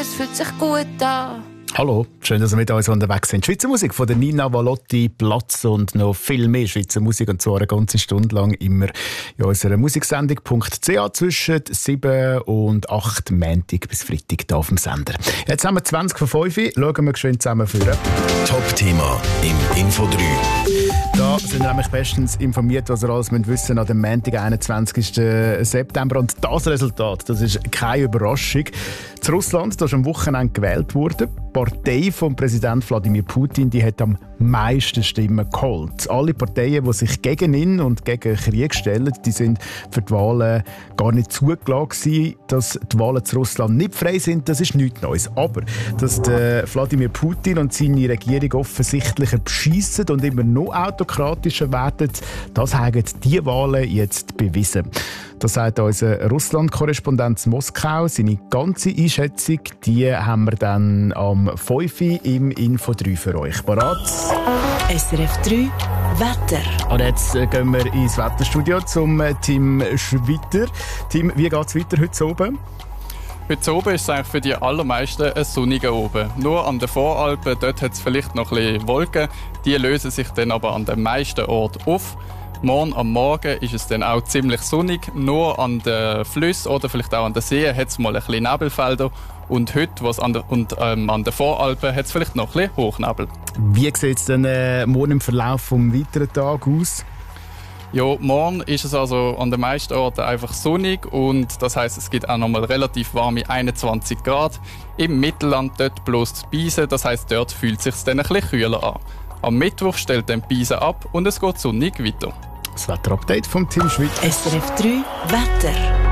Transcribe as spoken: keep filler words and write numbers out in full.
es fühlt sich gut an. Hallo, schön, dass ihr mit uns unterwegs sind. Schweizer Musik von der Nina Valotti, Platz und noch viel mehr Schweizer Musik, und zwar eine ganze Stunde lang immer in unserer Musiksendung .ch zwischen sieben und acht, Montag bis Freitag hier auf dem Sender. Jetzt haben wir zwanzig vor fünf, schauen wir geschwind zusammen vor. Top-Thema im Info drei. Da sind wir nämlich bestens informiert, was ihr alles wissen müsst an dem Montag, einundzwanzigsten September. Und das Resultat, das ist keine Überraschung. In Russland, da ist am Wochenende gewählt worden. Die Partei von Präsident Wladimir Putin, die hat am meisten Stimmen geholt. Alle Parteien, die sich gegen ihn und gegen Krieg stellen, die sind für die Wahlen gar nicht zugelassen. Dass die Wahlen zu Russland nicht frei sind, das ist nichts Neues. Aber dass der Wladimir Putin und seine Regierung offensichtlich beschissen und immer noch autokratischer werden, das haben die Wahlen jetzt bewiesen. Das sagt unser Russland-Korrespondent in Moskau. Seine ganze Einschätzung, die haben wir dann am fünf Uhr im Info drei für euch. Parat? S R F drei Wetter. Und jetzt gehen wir ins Wetterstudio zum Tim Schwitter. Tim, wie geht es weiter heute oben? Heute oben ist es eigentlich für die allermeisten ein sonniger oben. Nur an den Voralpen, dort hat es vielleicht noch ein bisschen Wolken. Die lösen sich dann aber an den meisten Orten auf. Morgen am Morgen ist es dann auch ziemlich sonnig. Nur an den Flüssen oder vielleicht auch an den Seen hat es mal ein bisschen Nebelfelder. Und heute, was an, der, und, ähm, an den Voralpen, hat es vielleicht noch ein bisschen Hochnebel. Wie sieht es denn äh, morgen im Verlauf vom weiteren Tag aus? Ja, morgen ist es also an den meisten Orten einfach sonnig und das heisst, es gibt auch noch mal relativ warme einundzwanzig Grad. Im Mittelland dort bloß die Beise, das heisst, dort fühlt es sich dann ein bisschen kühler an. Am Mittwoch stellt dann die Beise ab und es geht sonnig weiter. Das Wetterupdate vom Tim Schwitt. S R F drei Wetter.